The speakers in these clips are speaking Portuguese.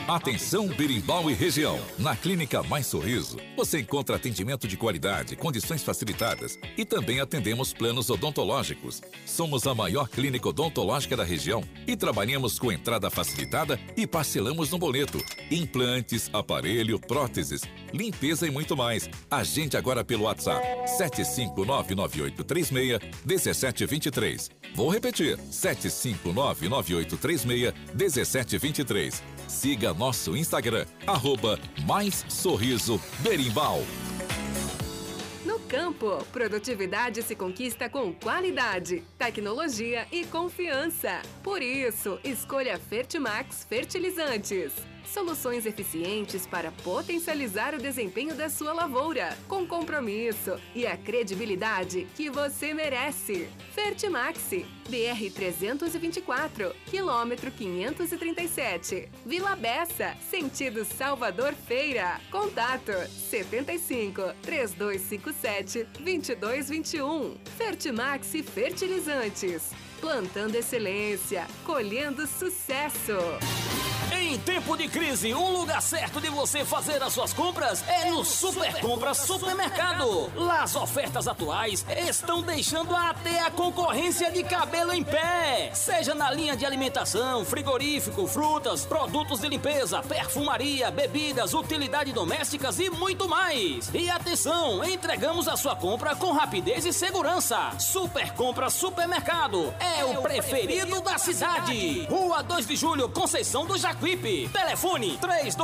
Atenção Berimbau e região. Na Clínica Mais Sorriso, você encontra atendimento de qualidade, condições facilitadas e também atendemos planos odontológicos. Somos a maior clínica odontológica da região e trabalhamos com entrada facilitada e parcelamos no boleto. Implantes, aparelho, próteses, limpeza e muito mais. Agende agora pelo WhatsApp 75998361723. Vou repetir, 75998361723. Siga nosso Instagram, @mais sorriso berimbau. No campo, produtividade se conquista com qualidade, tecnologia e confiança. Por isso, escolha Fertimax Fertilizantes. Soluções eficientes para potencializar o desempenho da sua lavoura, com compromisso e a credibilidade que você merece. Fertimax, BR-324, quilômetro 537, Vila Bessa, sentido Salvador Feira. Contato 75 3257 2221. Fertimax Fertilizantes. Plantando excelência, colhendo sucesso. Em tempo de crise, um lugar certo de você fazer as suas compras é no Super Compras Supermercado. Lá as ofertas atuais estão deixando até a concorrência de cabelo em pé. Seja na linha de alimentação, frigorífico, frutas, produtos de limpeza, perfumaria, bebidas, utilidades domésticas e muito mais. E atenção, entregamos a sua compra com rapidez e segurança. Super Compras Supermercado é o preferido da cidade. Rua 2 de Julho, Conceição do Jacuípe. Telefone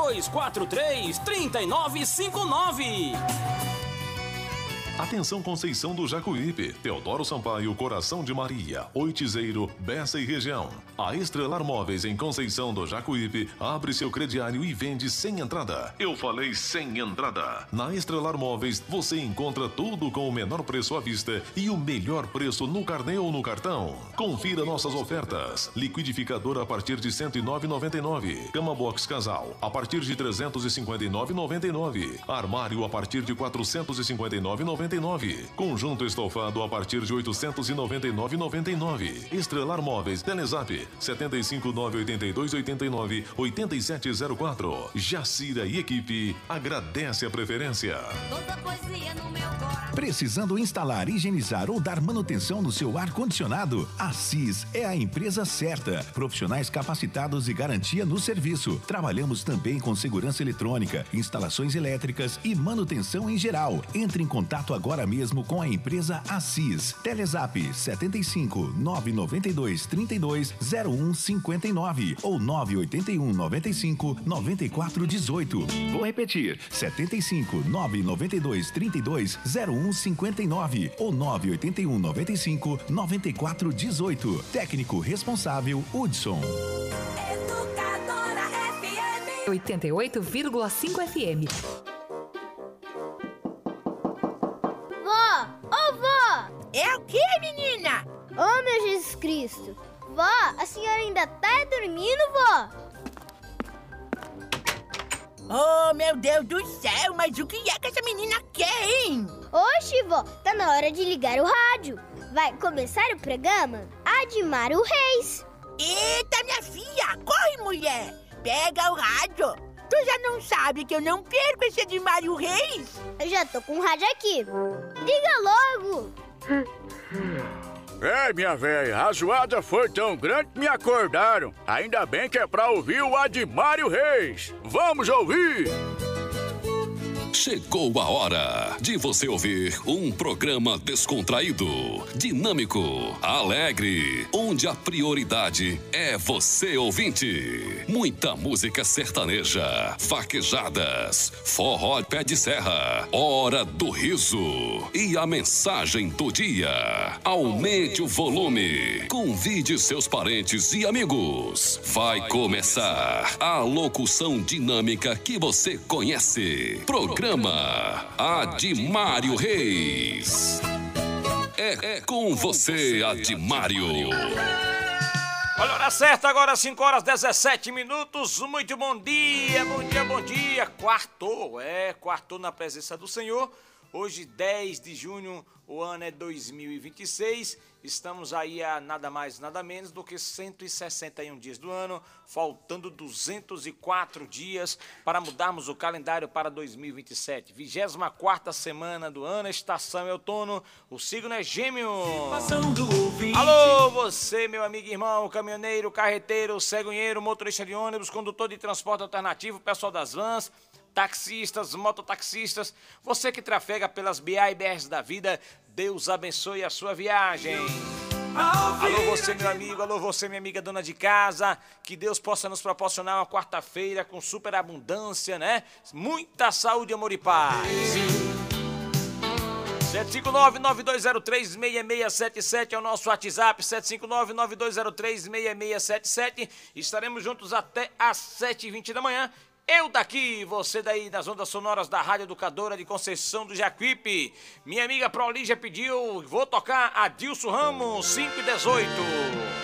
3243-3959. Atenção Conceição do Jacuípe, Teodoro Sampaio, Coração de Maria, Oitizeiro, Bessa e região. A Estrelar Móveis em Conceição do Jacuípe abre seu crediário e vende sem entrada. Eu falei sem entrada. Na Estrelar Móveis você encontra tudo com o menor preço à vista e o melhor preço no carnê ou no cartão. Confira nossas ofertas. Liquidificador a partir de R$ 109,99. Cama Box Casal a partir de R$ 359,99. Armário a partir de R$ 459,99. Conjunto estofado a partir de R$ 899,99. Estrelar Móveis, Telezap 75982898704. Jacira e equipe agradece a preferência. Precisando instalar, higienizar ou dar manutenção no seu ar-condicionado? A CIS é a empresa certa. Profissionais capacitados e garantia no serviço. Trabalhamos também com segurança eletrônica, instalações elétricas e manutenção em geral. Entre em contato agora mesmo com a empresa Assis. Telezap 75 992 32 01 59 ou 981 95 94 18. Vou repetir: 75 992 32 01 59 ou 981 95 94 18. Técnico responsável Hudson. Educadora FM 88,5 FM. É o que, menina? Oh, meu Jesus Cristo! Vó, a senhora ainda tá dormindo, vó? Oh, meu Deus do céu, mas o que é que essa menina quer, hein? Oxe, vó, tá na hora de ligar o rádio. Vai começar o programa Admário Reis. Eita, minha filha, corre, mulher. Pega o rádio. Tu já não sabe que eu não perco esse Admário Reis? Eu já tô com o rádio aqui. Liga logo. Ei, minha velha, a zoada foi tão grande que me acordaram. Ainda bem que é pra ouvir o Admário Reis. Vamos ouvir! Chegou a hora de você ouvir um programa descontraído, dinâmico, alegre, onde a prioridade é você, ouvinte. Muita música sertaneja, vaquejadas, forró pé de serra, hora do riso e a mensagem do dia. Aumente o volume, convide seus parentes e amigos. Vai começar a locução dinâmica que você conhece. Programa Admário Reis. É com você, Admário. Olha a hora certa, agora 5 horas 17 minutos. Muito bom dia, bom dia, bom dia. Quartou na presença do Senhor. Hoje, 10 de junho, o ano é 2026. Estamos aí a nada mais, nada menos do que 161 dias do ano, faltando 204 dias para mudarmos o calendário para 2027. 24ª semana do ano, estação é outono, o signo é Gêmeo. Alô, você, meu amigo e irmão, caminhoneiro, carreteiro, cegonheiro, motorista de ônibus, condutor de transporte alternativo, pessoal das vans, taxistas, mototaxistas, você que trafega pelas BA e BRs da vida, Deus abençoe a sua viagem. Alô você, meu amigo, alô você, minha amiga dona de casa, que Deus possa nos proporcionar uma quarta-feira com super abundância, né? Muita saúde, amor e paz. 759-9203-6677 é o nosso WhatsApp, 759-9203-6677. Estaremos juntos até às 7h20 da manhã. Eu daqui, você daí nas ondas sonoras da Rádio Educadora de Conceição do Jacuípe. Minha amiga Prolígia pediu, vou tocar Adilson Ramos, 5 e 18.